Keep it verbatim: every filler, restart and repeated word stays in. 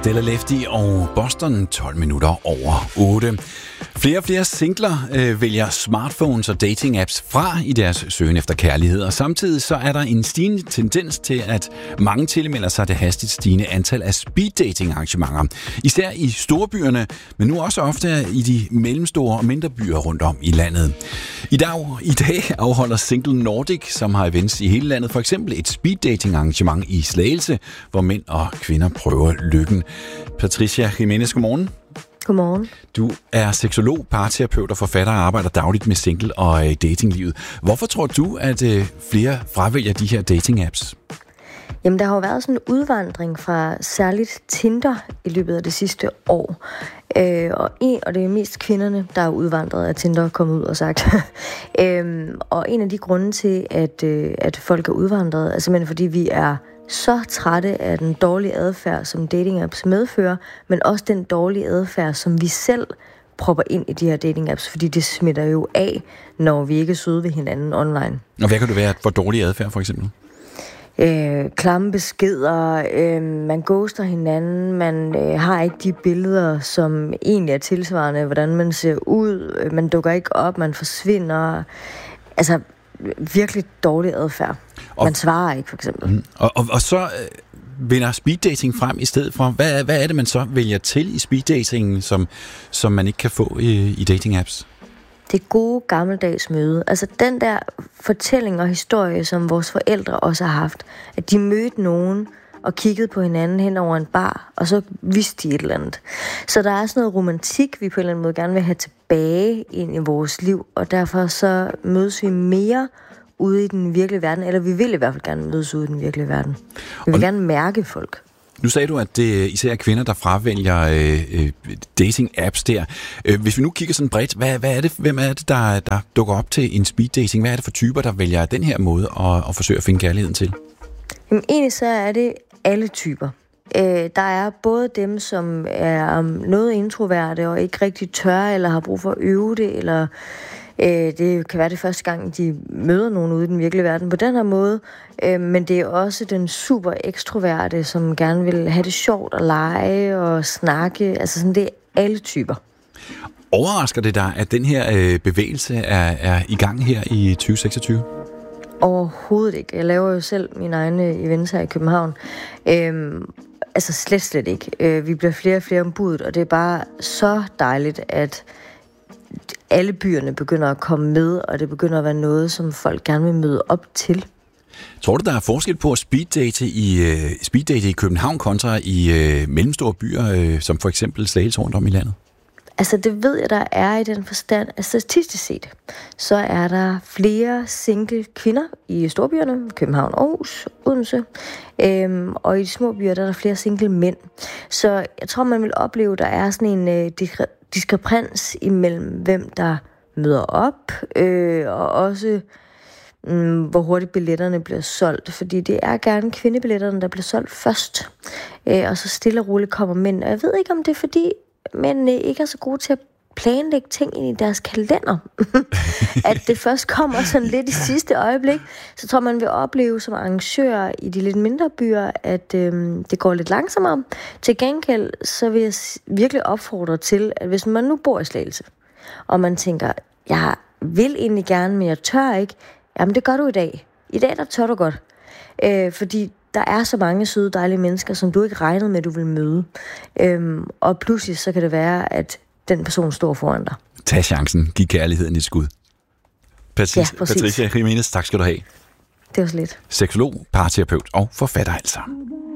Stella Lefty og Boston tolv minutter over otte. Flere og flere singler øh, vælger smartphones og dating-apps fra i deres søgen efter kærlighed, og samtidig så er der en stigende tendens til, at mange tilmelder sig det hastigt stigende antal af speed-dating-arrangementer. Især i storbyerne, men nu også ofte i de mellemstore og mindre byer rundt om i landet. I dag, i dag afholder Single Nordic, som har events i hele landet, for eksempel et speed-dating-arrangement i Slagelse, hvor mænd og kvinder prøver lykken. Patricia Jimenez, godmorgen. Godmorgen. Du er seksolog, parterapeut og forfatter og arbejder dagligt med single- og datinglivet. Hvorfor tror du, at flere fravælger de her dating-apps? Jamen, der har jo været sådan en udvandring fra særligt Tinder i løbet af det sidste år. Øh, og, en, og det er mest kvinderne, der er udvandret af Tinder, kommet ud og sagt. øhm, og en af de grunde til, at, øh, at folk er udvandret, er simpelthen fordi vi er så trætte af den dårlige adfærd, som dating-apps medfører, men også den dårlige adfærd, som vi selv propper ind i de her dating-apps, fordi det smitter jo af, når vi ikke er søde ved hinanden online. Og hvad kan det være for dårlig adfærd, for eksempel? Øh, klamme beskeder, øh, man ghoster hinanden, man øh, har ikke de billeder, som egentlig er tilsvarende, hvordan man ser ud, man dukker ikke op, man forsvinder. Altså, virkelig dårlig adfærd. Og, man svarer ikke, for eksempel. Mm, og, og, og så øh, vinder speeddating frem i stedet for. Hvad, hvad er det, man så vælger til i speeddatingen, som, som man ikke kan få i, i dating-apps? Det gode gammeldags møde. Altså den der fortælling og historie, som vores forældre også har haft. At de mødte nogen og kiggede på hinanden hen over en bar, og så vidste de et eller andet. Så der er sådan noget romantik, vi på en eller anden måde gerne vil have tilbage ind i vores liv, og derfor så mødes vi mere ude i den virkelige verden, eller vi vil i hvert fald gerne mødes ude i den virkelige verden. Vi vil og gerne mærke folk. Nu sagde du, at det især er kvinder, der fravælger øh, dating-apps der. Øh, hvis vi nu kigger sådan bredt, hvad, hvad er det, hvem er det, der, der dukker op til en speed-dating? Hvad er det for typer, der vælger den her måde at, at forsøge at finde kærligheden til? Jamen, egentlig så er det alle typer. Øh, der er både dem, som er noget introverte og ikke rigtig tør, eller har brug for at øve det, eller øh, det kan være det første gang, de møder nogen ude i den virkelige verden på den her måde. Øh, men det er også den super ekstroverte, som gerne vil have det sjovt og lege og snakke. Altså sådan, det er alle typer. Overrasker det dig, at den her øh, bevægelse er, er i gang her i tyve seksogtyve? Overhovedet ikke. Jeg laver jo selv mine egne events her i København. Øhm, altså slet, slet ikke. Øh, vi bliver flere og flere om budet, og det er bare så dejligt, at alle byerne begynder at komme med, og det begynder at være noget, som folk gerne vil møde op til. Tror du, der er forskel på at speeddate i, uh, speeddate i København kontra i uh, mellemstore byer, uh, som for eksempel Slagelse rundt om i landet? Altså det ved jeg, der er i den forstand, at statistisk set, så er der flere single kvinder i storbyerne, København, Aarhus, Odense, øhm, og i de små byer, der er der flere single mænd. Så jeg tror, man vil opleve, at der er sådan en øh, diskre- diskrepans imellem, hvem der møder op, øh, og også mm, hvor hurtigt billetterne bliver solgt, fordi det er gerne kvindebilletterne, der bliver solgt først, øh, og så stille og roligt kommer mænd. Og jeg ved ikke, om det er fordi, men ikke er så gode til at planlægge ting ind i deres kalender. At det først kommer sådan lidt i sidste øjeblik. Så tror man vil opleve som arrangør i de lidt mindre byer, at øhm, det går lidt langsommere. Til gengæld så vil jeg virkelig opfordre til, at hvis man nu bor i Slagelse, og man tænker, jeg vil egentlig gerne, men jeg tør ikke, jamen det gør du i dag. I dag der tør du godt. Øh, fordi der er så mange søde, dejlige mennesker, som du ikke regnede med, at du vil møde. Øhm, og pludselig så kan det være, at den person står foran dig. Tag chancen. Giv kærligheden et skud. Patricia, ja, Patricia Jimenez, tak skal du have. Det var så lidt. Seksolog, parterapeut og forfatter altså.